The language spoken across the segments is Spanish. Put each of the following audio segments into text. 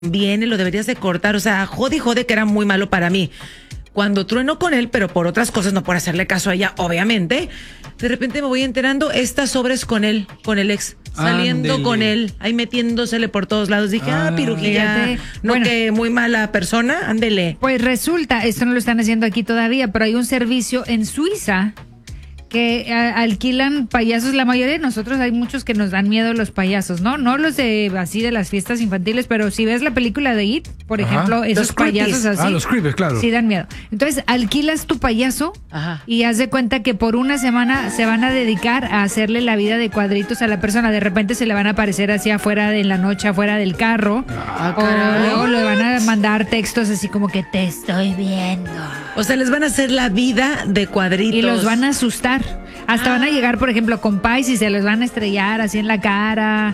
viene, lo deberías de cortar, o sea, jode y jode que era muy malo para mí. Cuando trueno con él, pero por otras cosas, no por hacerle caso a ella, obviamente, de repente me voy enterando, estas sobres con él, con el ex, saliendo Ándele. con él, ahí metiéndosele por todos lados. Dije, pirujilla, fíjate. no, Bueno. que muy mala persona, ándele. Pues resulta, esto no lo están haciendo aquí todavía, pero hay un servicio en Suiza que alquilan payasos. La mayoría de nosotros hay muchos que nos dan miedo los payasos, ¿no? No los de así de las fiestas infantiles, pero si ves la película de It, por ejemplo, esos Los creepies. payasos así. Los creepies, claro. Sí dan miedo. Entonces, alquilas tu payaso Ajá. y haz de cuenta que por una semana se van a dedicar a hacerle la vida de cuadritos a la persona. De repente se le van a aparecer así afuera de la noche, afuera del carro. O caray. luego le van a mandar textos así como que te estoy viendo. O sea, les van a hacer la vida de cuadritos. Y los van a asustar. Hasta van a llegar, por ejemplo, con pais y se los van a estrellar así en la cara.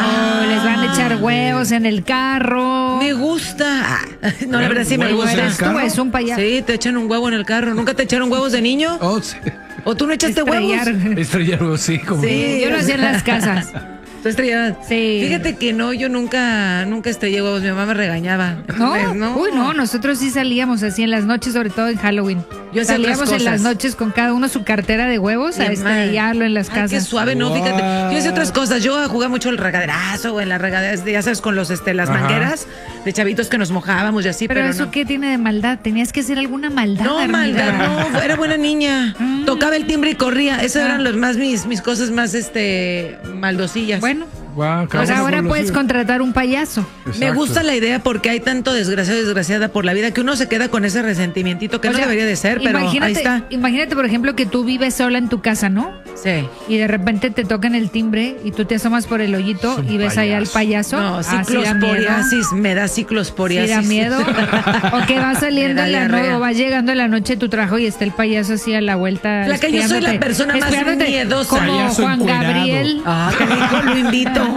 O les van a echar huevos en el carro. Me gusta. No, la verdad sí me ¿Huevos en gusta. el Eres tú, carro? es un payaso. Sí, te echan un huevo en el carro. ¿Nunca te echaron huevos de niño? Oh, sí. ¿O tú no echaste Estrellar. huevos? Estrellar, sí, como. Sí. Yo lo hacía en las casas. ¿Tú estrellabas? Sí. Fíjate que no, yo nunca estrellé huevos. Mi mamá me regañaba. ¿No? Entonces, Uy, no, nosotros sí salíamos así en las noches, sobre todo en Halloween. Yo hacía otras Salíamos en las cosas. noches con cada uno su cartera de huevos a Mi madre. estrellarlo en las Ay, casas. qué suave, no, Wow. fíjate. Yo hacía otras cosas. Yo jugaba mucho el regaderazo, o en las regaderas, ya sabes, con los las Ajá. mangueras de chavitos que nos mojábamos y así, Pero pero eso no. qué tiene de maldad, tenías que hacer alguna maldad. No, Armida. maldad, no, era buena niña. Tocaba el timbre y corría. Esas eran los más mis cosas más maldosillas. Bueno, Guau, cada pues uno ahora con lo puedes suyo. contratar un payaso. Me Exacto. gusta la idea porque hay tanto desgraciado y desgraciada por la vida que uno se queda con ese resentimiento que O no sea, debería de ser, pero ahí está. Imagínate, por ejemplo, que tú vives sola en tu casa, ¿no? Sí. Y de repente te tocan el timbre y tú te asomas por el hoyito Es un y ves allá al payaso. No, sí da ciclosporiasis, me da Sí ciclosporiasis. da miedo. O que va saliendo Me da en la diarrea. o va llegando en la noche tu trabajo y está el payaso así a la vuelta. Flaca, yo soy la espiándote, persona más espiándote, miedosa. Como Payaso Juan encuerado. Gabriel. Ah, qué rico, lo invito.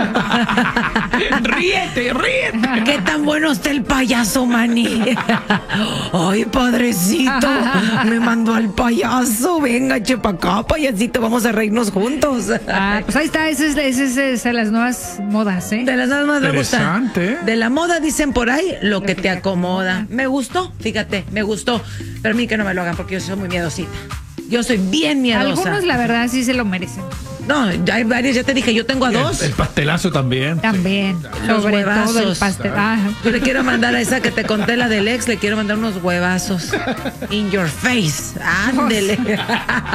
ríete. Qué tan bueno está el payaso, Manny. Ay, padrecito, me mandó al payaso. Venga, chepa acá, payasito, vamos a reírnos juntos. Ah, pues ahí está, esa es de las nuevas modas, ¿eh? De las nada más me gusta. Interesante. De la moda dicen por ahí lo que te acomoda. Me gustó, fíjate, me gustó. Pero a mí que no me lo hagan porque yo soy muy miedosita. Yo soy bien miedosa. Algunos, la verdad, sí se lo merecen. No, ya hay varios, ya te dije, yo tengo a dos. El pastelazo también. También. Los Sobre todo el huevazos. pastel. Ah, Yo le quiero mandar a esa que te conté, la del ex, le quiero mandar unos huevazos. In your face. Ándele.